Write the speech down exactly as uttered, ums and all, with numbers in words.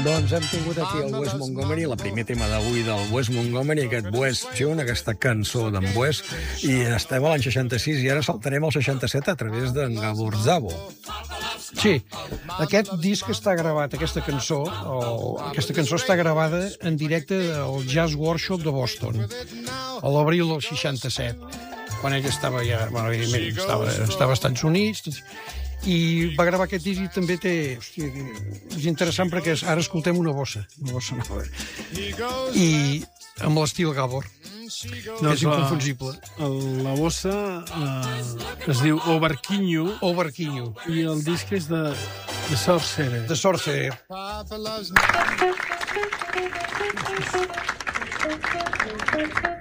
Doncs hem tingut aquí el Wes Montgomery, el primer tema d'avui del Wes Montgomery, aquest Wes Tune, aquesta cançó d'en Wes, i estem a l'any seixanta-sis i ara saltarem al seixanta-set a través d'en Gabor Szabo. Sí, aquest disc està gravat, aquesta cançó, o aquesta cançó està gravada en directe al Jazz Workshop de Boston, a l'abril del seixanta-set, quan ell estava ja, bueno, evidentment, estava, estava als Estats Units, i va gravar aquest disc i també té... Hòstia, és interessant perquè ara escoltem una bossa, una bossa nova. I amb l'estil Gabor, que és inconfusible. La, la bossa eh, es diu O Barquinho. O Barquinho. I el disc és de, de Sorcerer. De Sorcerer. Papa loves me.